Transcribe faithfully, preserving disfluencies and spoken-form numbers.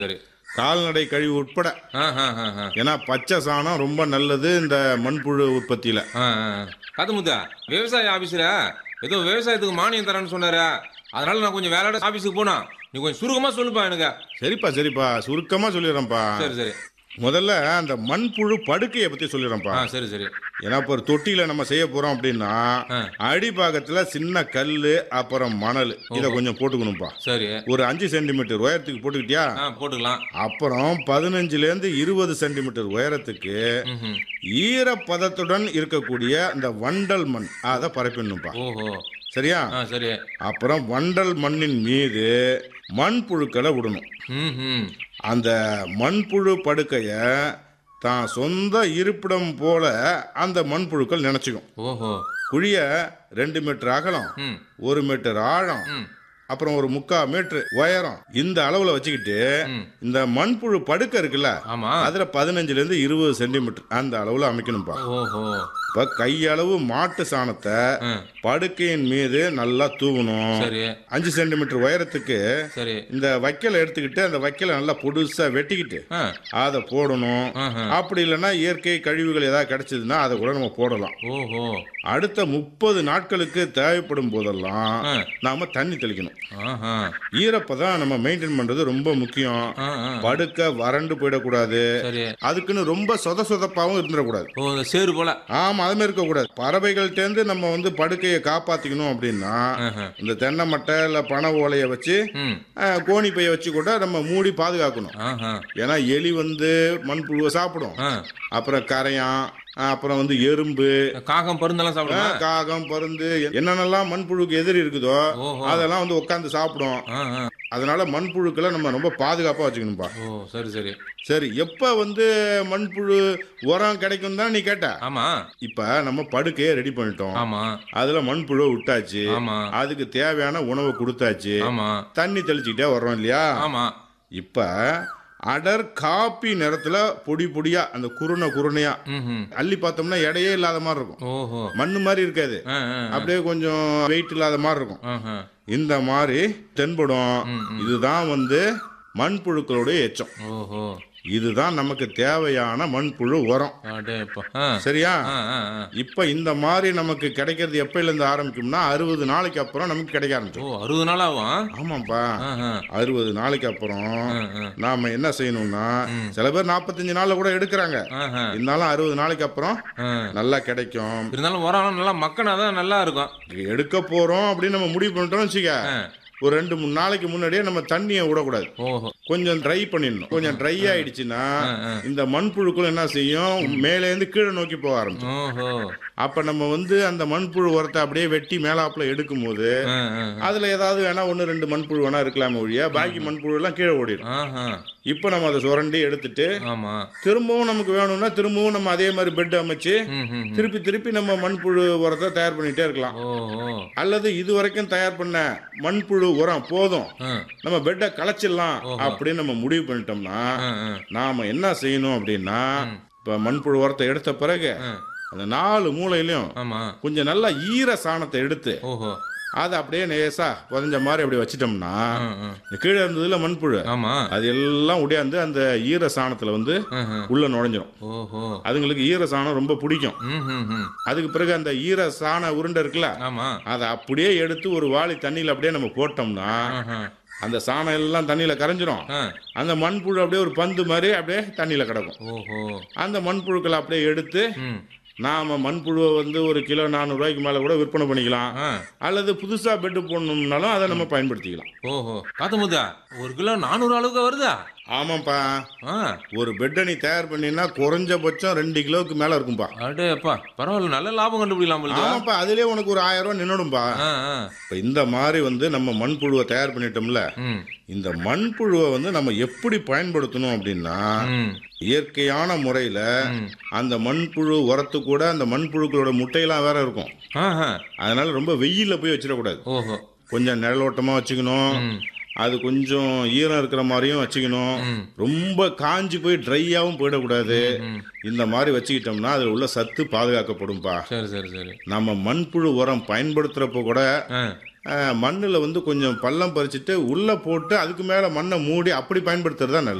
சரி. கால்நடை கழிவு உட்பட. ஆ, ஆ, ஆ, ஆ. ஏன்னா பச்சை சாணம் ரொம்ப நல்லது இந்த மண்புழு உற்பத்தியில. ஆ, ஆ, ஆ. காத்தமுத்தா, விவசாய ஆபீஸ்ல ஏதோ விவசாயத்துக்கு மானியம் தரேன்னு சொன்னாரு. அதனால நான் கொஞ்சம் வேலையோட ஆபீஸுக்கு போனா நீ கொஞ்சம் சுருக்கமா சொல்லுப்பா எனக்கு. சரிப்பா சரிப்பா சுருக்கமா சொல்லிடுறேன்ப்பா. சரி சரி. முதல்ல அந்த மண்புழு படுக்கையை பத்தி சொல்லிடுறேன்ப்பா. ஆ, சரி சரி. ஏன்னா இப்போ ஒரு தொட்டியில நம்ம செய்ய போறோம் அப்படின்னா ஆ. அடிபாகத்துல சின்ன கல்லு அப்புறம் மணல் இதை கொஞ்சம் போட்டுக்கணும்ப்பா. சரி. ஒரு அஞ்சு சென்டிமீட்டர் உயரத்துக்கு போட்டுக்கிட்டியா. ஆ, போட்டுக்கலாம். அப்புறம் பதினஞ்சுல இருந்து இருபது சென்டிமீட்டர் உயரத்துக்கு ம்ஹும். ஈரப்பதத்துடன் இருக்கக்கூடிய இந்த வண்டல் மண் அதை பரப்பிடணும்ப்பா. ஓஹோ. சரியா. ஆ, சரி. அப்புறம் வண்டல் மண்ணின் மீது மண்புழுக்களை விடணும். ம். அந்த மண்புழு படுக்கைய தான் சொந்த இருப்பிடம் போல அந்த மண்புழுக்கள் நினைச்சுக்கும். ஓஹோ. குழிய ரெண்டு மீட்டர் அகலம், ம். ஒரு மீட்டர் ஆழம், ம். அப்புறம் ஒரு முக்கா மீட்டர் உயரம் இந்த அளவுல வச்சுக்கிட்டு ம். இந்த மண்புழு படுக்கை இருக்குல்ல ஆமா. அதுல பதினஞ்சுல இருந்து இருபது சென்டிமீட்டர் அந்த அளவுல அமைக்கணும்பா. ஓஹோ. இப்ப கையளவு மாட்டு சாணத்தை ஆ. படுக்கையின் மீது நல்லா தூவணும். சரி அஞ்சு சென்டிமீட்டர் உயரத்துக்கு சரி. இந்த வைக்கலை எடுத்துக்கிட்டு அந்த வைக்கலை நல்லா பொடுசா வெட்டிக்கிட்டு ஆ. அதை போடணும். ஆஹா. அப்படி இல்லைன்னா இயற்கை கழிவுகள் ஏதாவது கிடைச்சதுன்னா அதை கூட நம்ம போடலாம். ஓஹோ. அடுத்த முப்பது நாட்களுக்கு தேவைப்படும் போதெல்லாம் ஆ. நாம தண்ணி தெளிக்கணும். ஆஹா. ஈரப்பதான் நம்ம மெயின்டைன் பண்றது ரொம்ப முக்கியம். ஆ, ஆ. படுக்க வறண்டு போயிடக்கூடாது. சரி. அதுக்குன்னு ரொம்ப சொத சொதப்பாவும் இருந்துடக்கூடாது. ஓ, இந்த சேரு போல. ஆமா அது மாதிரி இருக்கக்கூடாது. பறவைகள்டேந்து நம்ம வந்து படுக்கையை காப்பாத்திக்கணும் அப்படின்னா ஆஹா. இந்த தென்னை மட்டை இல்ல பனை ஓலையை வச்சு ம். அஹ், கோணி பையை வச்சு கூட நம்ம மூடி பாதுகாக்கணும். ஆஹா. ஏன்னா எலி வந்து மண்புழுவை சாப்பிடும். ஆ. அப்புறம் கரையான், அப்புறம் வந்து எறும்பு, காகம் பருந்தெல்லாம் சாப்பிடுமா? அஹ், காகம், பருந்து என்னென்னலாம் மண்புழுக்கு எதிரி இருக்குதோ ஓஹோ. அதெல்லாம் வந்து உட்காந்து சாப்பிடும். ஆ, ஆ. அதனால மண்புழுக்களை நம்ம ரொம்ப பாதுகாப்பா வச்சுக்கணும்பா. ஓ, சரி சரி. சரி எப்ப வந்து மண்புழு உரம் கிடைக்கும் தான் நீ கேட்ட. ஆமா இப்ப நம்ம படுக்கையை ரெடி பண்ணிட்டோம். ஆமா அதுல மண்புழு விட்டாச்சு. ஆமா அதுக்கு தேவையான உணவை கொடுத்தாச்சு. ஆமா தண்ணி தெளிச்சுக்கிட்டே வர்றோம் இல்லையா. ஆமா. இப்ப அடர் காப்பி நிறத்துல பொடி பொடியா அந்த குருணை குருணையா ம்ஹும். அள்ளி பார்த்தோம்னா எடையே இல்லாத மாதிரி இருக்கும். ஓஹோ. மண்ணு மாதிரி இருக்காது. ஆ, ஆ, ஆ. அப்படியே கொஞ்சம் வெயிட் இல்லாத மாதிரி இருக்கும். ஆஹா. இந்த மாதிரி தென்படும். ம், ம். இதுதான் வந்து மண்புழுக்களுடைய எச்சம். ஓஹோ. இதுதான் நமக்கு தேவையான மண்புழு உரம். அடேப்பா. ஆ. சரியா. ஆ, ஆ, ஆ. இப்ப இந்த மாதிரி நமக்கு கிடைக்கிறது எப்பயில இருந்து ஆரம்பிக்கும்னா அறுபது நாளைக்கு அப்புறம் நமக்கு கிடைக்க ஓ, ஆரம்பிச்சோம். அறுபது நாள் ஆகும். ஆமாப்பா. ஆஹா. அறுபது நாளைக்கு அப்புறம் ஆ, ஆ. நாம என்ன செய்யணும்னா ம். சில பேர் நாற்பத்தஞ்சு நாள்ல கூட எடுக்கிறாங்க. ஆஹா. இருந்தாலும் அறுபது நாளைக்கு அப்புறம் ஆ. நல்லா கிடைக்கும். இருந்தாலும் உரம் நல்லா மக்கனாதான் நல்லா இருக்கும். எடுக்க போறோம் அப்படின்னு நம்ம முடிவு பண்ணிட்டோம் வச்சுக்க. ஆ. ஒரு ரெண்டு மூணு நாளைக்கு முன்னாடியே நம்ம தண்ணியை விடக்கூடாது. ஓஹோ. கொஞ்சம் ட்ரை பண்ணிடணும். கொஞ்சம் ட்ரை ஆயிடுச்சுன்னா ஆ, ஆ. இந்த மண்புழுக்கள் என்ன செய்யும் மேலே இருந்து கீழே நோக்கி போக ஆரம்பிக்கும். ஓஹோ. அப்ப நம்ம வந்து அந்த மண்புழு உரத்தை அப்படியே வெட்டி மேலாப்புல எடுக்கும் போது ஆ, ஆ. அதுல ஏதாவது வேணா ஒன்னு ரெண்டு மண்புழு வேணா இருக்கலாமே ஒழிய பாக்கி மண்புழு எல்லாம் கீழே ஓடிடும். ஆஹா. இப்ப நம்ம அதை சுரண்டி எடுத்துட்டு ஆமா. திரும்பவும் நமக்கு வேணும்னா திரும்பவும் நம்ம அதே மாதிரி பெட் அமைச்சு ம், ம், ம். திருப்பி திருப்பி நம்ம மண்புழு உரத்தை தயார் பண்ணிட்டே இருக்கலாம். ஓஹோ. அல்லது இது வரைக்கும் தயார் பண்ண மண்புழு உரம் போதும் ஆ. நம்ம பெட்டை களைச்சிடலாம் ஓஹோ. அப்படின்னு நம்ம முடிவு பண்ணிட்டோம்னா ஆ, ஆ. நாம என்ன செய்யணும் அப்படின்னா இப்ப மண்புழு உரத்தை எடுத்த பிறகு ஆ. அந்த நாலு மூலையிலும் ஆமா. கொஞ்சம் நல்லா ஈர சாணத்தை எடுத்து ஓஹோ. அதை அப்படியே நேசா புதஞ்ச மாதிரி அப்படி வச்சிட்டோம்னா ஆ, ஆ. இந்த கீழே இருந்ததுல மண்புழு ஆமா. அது எல்லாம் உடையாந்து அந்த ஈர சாணத்துல வந்து ஆஹா. உள்ள நுழைஞ்சிரும். ஓஹோ. அதுங்களுக்கு ஈர சாணம் ரொம்ப பிடிக்கும். ம், ம், ம். அதுக்கு பிறகு அந்த ஈர சாண உருண்டை இருக்குல்ல ஆமா. அதை அப்படியே எடுத்து ஒரு வாளி தண்ணியில அப்படியே நம்ம போட்டோம்னா ஆஹா. அந்த சாணம் எல்லாம் தண்ணியில கரைஞ்சிரும். ஆ. அந்த மண்புழு அப்படியே ஒரு பந்து மாதிரி அப்படியே தண்ணியில கிடக்கும். ஓஹோ. அந்த மண்புழுக்களை அப்படியே எடுத்து ம். நாம மண்புழுவை வந்து ஒரு கிலோ நானூறு ரூபாய்க்கு மேல கூட விற்பனை பண்ணிக்கலாம். ஆ. அல்லது புதுசா பெட்டு போடணும்னாலும் அதை நம்ம பயன்படுத்திக்கலாம். ஓஹோ. காத்தமுதா ஒரு கிலோ நானூறு அளவுக்கு வருதா? ஆமாப்பா. ஆ. ஒரு பெட்டை நீ தயார் பண்ணினா குறைஞ்சபட்சம் ரெண்டு கிலோவுக்கு மேல இருக்கும்பா. அடேப்பா, பரவாயில்ல, நல்ல லாபம் கண்டுபிடிக்கலாம் போல. ஆமாப்பா. அதுலயே உனக்கு ஒரு ஆயிரம் ரூபாய் நின்னுடும்பா. ஆ, ஆ. இப்ப இந்த மாதிரி வந்து நம்ம மண்புழுவை தயார் பண்ணிட்டோம்ல. ம். இந்த மண்புழுவை வந்து நம்ம எப்படி பயன்படுத்தணும் அப்படின்னா ம். இயற்கையான முறையில ம். அந்த மண்புழு உரத்து கூட அந்த மண்புழுக்களோட முட்டையெல்லாம் வேற இருக்கும். ஆஹா. அதனால ரொம்ப வெயில்ல போய் வச்சிடக்கூடாது. ஓஹோ. கொஞ்சம் நிழலோட்டமா வச்சுக்கணும். ம். அது கொஞ்சம் ஈரம் இருக்கிற மாதிரியும் வச்சுக்கணும். ம். ரொம்ப காஞ்சி போய் ட்ரையாவும் போயிடக்கூடாது. ம். இந்த மாதிரி வச்சுக்கிட்டோம்னா அதுல உள்ள சத்து பாதுகாக்கப்படும்பா. சரி சரி சரி. நம்ம மண்புழு உரம் பயன்படுத்துறப்ப கூட ஆ. மண்ணில் வந்து கொஞ்சம் பள்ளம் பறிச்சுட்டு உள்ளே போட்டு அதுக்கு மேலே மண்ணை மூடி அப்படி பயன்படுத்துறது தான் நல்லது.